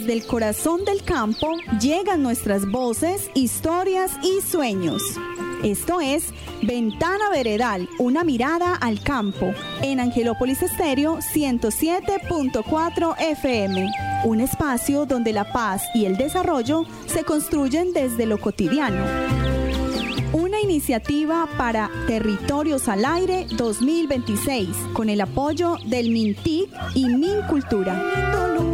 desde el corazón del campo llegan nuestras voces, historias y sueños. Esto es Ventana Veredal, una mirada al campo, en Angelópolis Estéreo 107.4 FM. Un espacio donde la paz y el desarrollo se construyen desde lo cotidiano. Una iniciativa para Territorios al Aire 2026, con el apoyo del MINTIC y MINCULTURA.